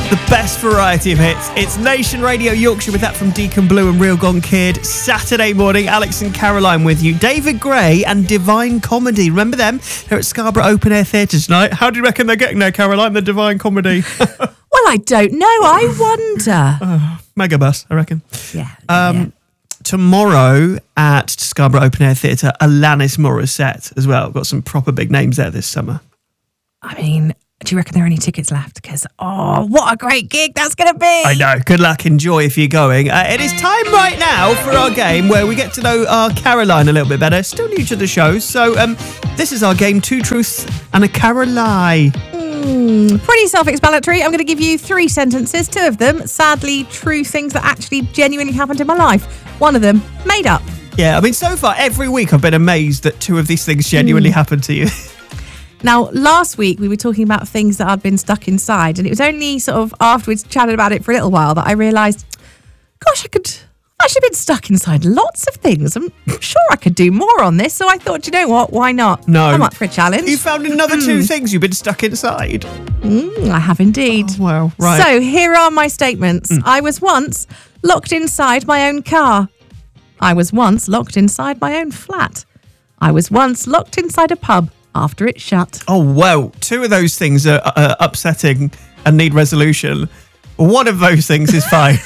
The best variety of hits. It's Nation Radio Yorkshire with that from Deacon Blue and Real Gone Kid. Saturday morning, Alex and Caroline with you. David Gray and Divine Comedy. Remember them? They're at Scarborough Open Air Theatre tonight. How do you reckon they're getting there, Caroline, the Divine Comedy? Well, I don't know. I wonder. Megabus, I reckon. Yeah. Tomorrow at Scarborough Open Air Theatre, Alanis Morissette as well. Got some proper big names there this summer. I mean, do you reckon there are any tickets left? Because, what a great gig that's going to be. I know. Good luck. Enjoy if you're going. It is time right now for our game where we get to know our Caroline a little bit better. Still new to the show. So this is our game, 2 Truths and a Caroline. Pretty self-explanatory. I'm going to give you 3 sentences, 2 of them, sadly, true things that actually genuinely happened in my life. 1 of them, made up. Yeah, I mean, so far, every week I've been amazed that 2 of these things genuinely happened to you. Now, last week we were talking about things that I'd been stuck inside, and it was only sort of after we'd chatted about it for a little while that I realised, gosh, I've actually been stuck inside lots of things. I'm sure I could do more on this, so I thought, do you know what? Why not? No. I'm up for a challenge. You found another 2 things you've been stuck inside. I have indeed. Oh, wow, right. So here are my statements. I was once locked inside my own car. I was once locked inside my own flat. I was once locked inside a pub after it shut. Oh, well, 2 of those things are upsetting and need resolution. 1 of those things is fine.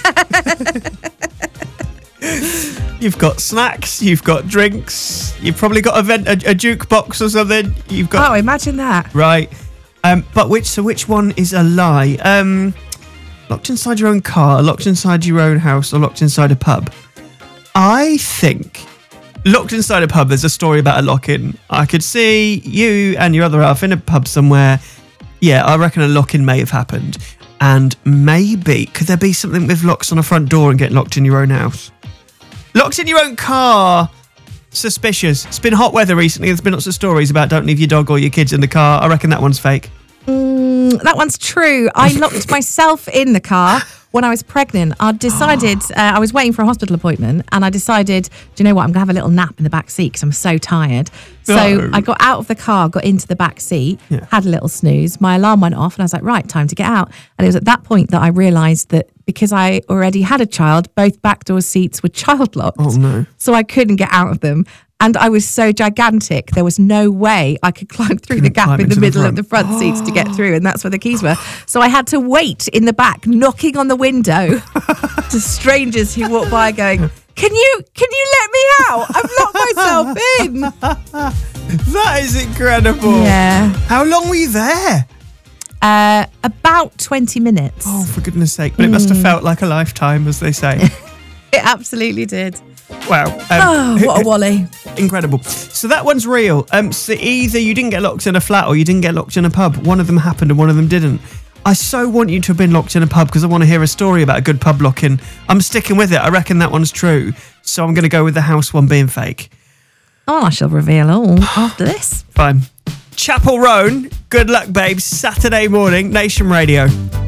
You've got snacks, you've got drinks, you've probably got a jukebox or something. You've got. Oh, imagine that. Right. But which one is a lie? Locked inside your own car, locked inside your own house, or locked inside a pub? I think locked inside a pub, there's a story about a lock-in. I could see you and your other half in a pub somewhere. Yeah, I reckon a lock-in may have happened. And maybe, could there be something with locks on a front door and getting locked in your own house? Locked in your own car. Suspicious. It's been hot weather recently. There's been lots of stories about don't leave your dog or your kids in the car. I reckon that one's fake. That one's true. I locked myself in the car when I was pregnant. I decided, I was waiting for a hospital appointment, and I decided, do you know what, I'm going to have a little nap in the back seat because I'm so tired. So I got out of the car, got into the back seat, had a little snooze. My alarm went off, and I was like, right, time to get out. And it was at that point that I realised that because I already had a child, both back door seats were child locked. Oh, no. So I couldn't get out of them. And I was so gigantic, there was no way I could climb through the gap in the middle of the front seats to get through, and that's where the keys were. So I had to wait in the back, knocking on the window to strangers who walked by going, Can you let me out? I've locked myself in. That is incredible. Yeah. How long were you there? About 20 minutes. Oh, for goodness sake. But it must have felt like a lifetime, as they say. It absolutely did. Wow. What a wally. Incredible. So that one's real. So either you didn't get locked in a flat or you didn't get locked in a pub. One of them happened and one of them didn't. I so want you to have been locked in a pub because I want to hear a story about a good pub lock-in. I'm sticking with it. I reckon that one's true. So I'm going to go with the house one being fake. Oh, I shall reveal all after this. Fine. Chapel Roan, good luck, babes. Saturday morning, Nation Radio.